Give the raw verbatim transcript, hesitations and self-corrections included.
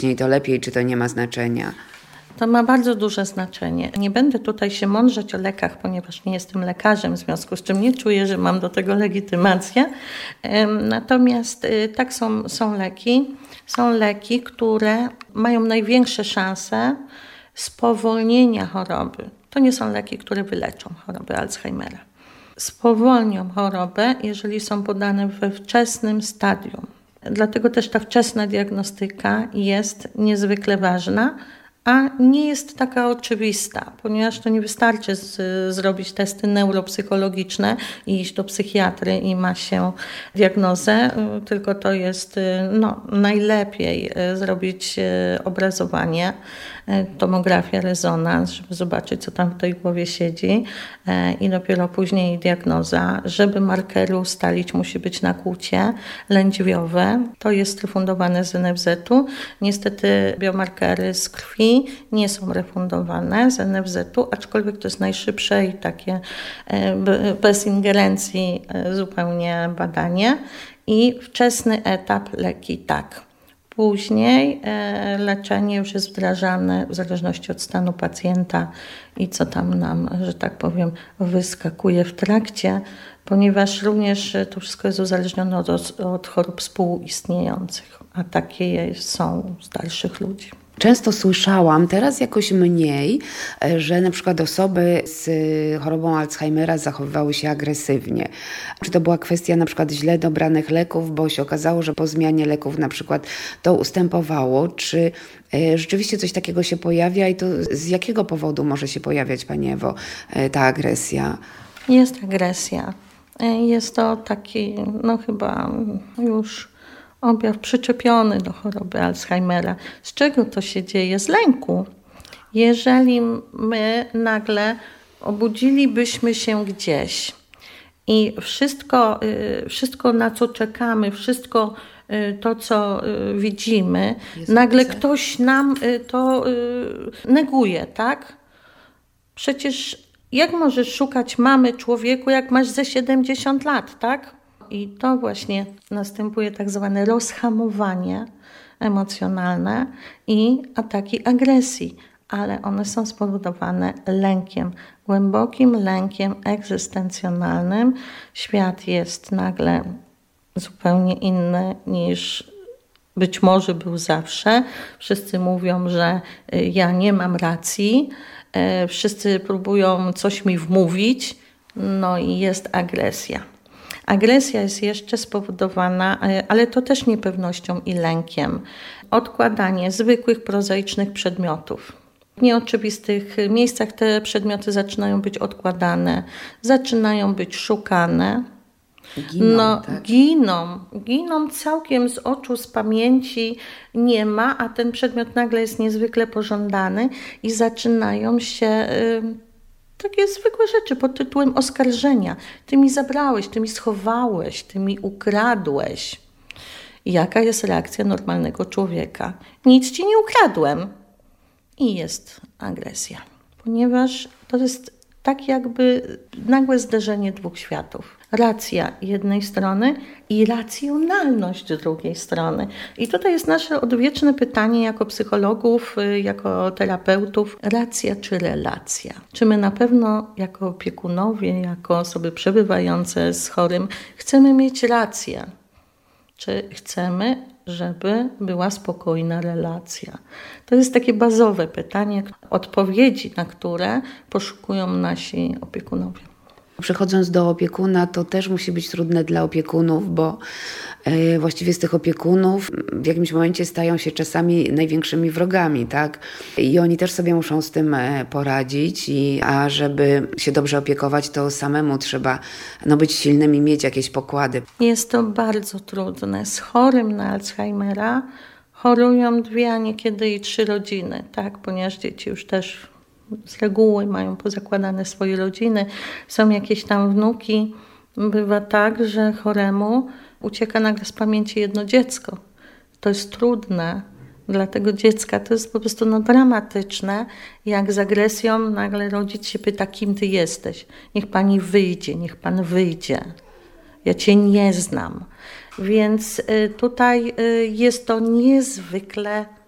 wcześniej, to lepiej, czy to nie ma znaczenia? To ma bardzo duże znaczenie. Nie będę tutaj się mądrzeć o lekach, ponieważ nie jestem lekarzem, w związku z czym nie czuję, że mam do tego legitymację. Natomiast tak są, są leki. Są leki, które mają największe szanse spowolnienia choroby. To nie są leki, które wyleczą chorobę Alzheimera. Spowolnią chorobę, jeżeli są podane we wczesnym stadium. Dlatego też ta wczesna diagnostyka jest niezwykle ważna, a nie jest taka oczywista, ponieważ to nie wystarczy z, zrobić testy neuropsychologiczne i iść do psychiatry i ma się diagnozę, tylko to jest no, najlepiej zrobić obrazowanie, tomografia, rezonans, żeby zobaczyć, co tam w tej głowie siedzi i dopiero później diagnoza. Żeby markery ustalić, musi być nakłucie lędźwiowe. To jest refundowane z N F Z-u. Niestety biomarkery z krwi nie są refundowane z N F Z-u, aczkolwiek to jest najszybsze i takie bez ingerencji zupełnie badanie. I wczesny etap leki tak. Później e, leczenie już jest wdrażane w zależności od stanu pacjenta i co tam nam, że tak powiem, wyskakuje w trakcie, ponieważ również to wszystko jest uzależnione od, od chorób współistniejących, a takie są u starszych ludzi. Często słyszałam, teraz jakoś mniej, że na przykład osoby z chorobą Alzheimera zachowywały się agresywnie. Czy to była kwestia na przykład źle dobranych leków, bo się okazało, że po zmianie leków na przykład to ustępowało, czy rzeczywiście coś takiego się pojawia i to z jakiego powodu może się pojawiać, Pani Ewo, ta agresja? Jest agresja. Jest to taki, no chyba już objaw przyczepiony do choroby Alzheimera. Z czego to się dzieje? Z lęku. Jeżeli my nagle obudzilibyśmy się gdzieś i wszystko, wszystko na co czekamy, wszystko to, co widzimy, jest nagle obce. Ktoś nam to neguje, tak? Przecież jak możesz szukać mamy człowieku, jak masz ze siedemdziesiąt lat, tak? I to właśnie następuje tak zwane rozhamowanie emocjonalne i ataki agresji, ale one są spowodowane lękiem, głębokim lękiem egzystencjonalnym. Świat jest nagle zupełnie inny niż być może był zawsze. Wszyscy mówią, że ja nie mam racji, wszyscy próbują coś mi wmówić, no i jest agresja. Agresja jest jeszcze spowodowana, ale to też niepewnością i lękiem. Odkładanie zwykłych, prozaicznych przedmiotów. W nieoczywistych miejscach te przedmioty zaczynają być odkładane, zaczynają być szukane. Giną, no, tak? giną, giną całkiem z oczu, z pamięci nie ma, a ten przedmiot nagle jest niezwykle pożądany i zaczynają się y, takie zwykłe rzeczy pod tytułem oskarżenia. Ty mi zabrałeś, ty mi schowałeś, ty mi ukradłeś. I jaka jest reakcja normalnego człowieka? Nic ci nie ukradłem. I jest agresja, ponieważ to jest tak jakby nagłe zderzenie dwóch światów. Racja jednej strony i racjonalność drugiej strony. I tutaj jest nasze odwieczne pytanie jako psychologów, jako terapeutów. Racja czy relacja? Czy my na pewno jako opiekunowie, jako osoby przebywające z chorym chcemy mieć rację? Czy chcemy, żeby była spokojna relacja? To jest takie bazowe pytanie, odpowiedzi na które poszukują nasi opiekunowie. Przychodząc do opiekuna, to też musi być trudne dla opiekunów, bo e, właściwie z tych opiekunów w jakimś momencie stają się czasami największymi wrogami, tak? I oni też sobie muszą z tym poradzić, i, a żeby się dobrze opiekować, to samemu trzeba no, być silnym i mieć jakieś pokłady. Jest to bardzo trudne. Z chorym na Alzheimera chorują dwie, a niekiedy i trzy rodziny, tak? Ponieważ dzieci już też z reguły mają pozakładane swoje rodziny, są jakieś tam wnuki. Bywa tak, że choremu ucieka nagle z pamięci jedno dziecko. To jest trudne dla tego dziecka, to jest po prostu no, dramatyczne, jak z agresją nagle rodzic się pyta, kim ty jesteś. Niech pani wyjdzie, niech pan wyjdzie. Ja cię nie znam. Więc y, tutaj y, jest to niezwykle